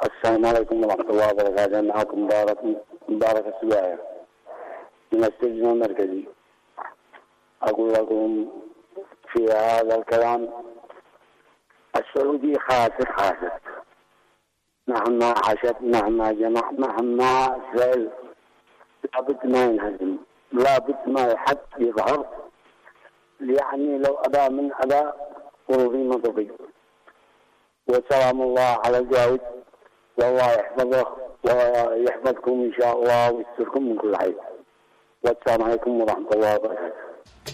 السلام عليكم ورحمة الله وبركاته. معكم مبارك السباعي من السجن المركزي. أقول لكم في هذا الكلام السعودي خاسر مهما حشد مهما جمع مهما فعل لابد ما ينهزم، لابد ما يحد يظهر. يعني لو أداء من أداء ورغم ضبي. وسلام الله على الجاود، والله يحفظه ويحفظكم إن شاء الله ويستركم من كل عيب. والسلام عليكم ورحمة الله وبركاته.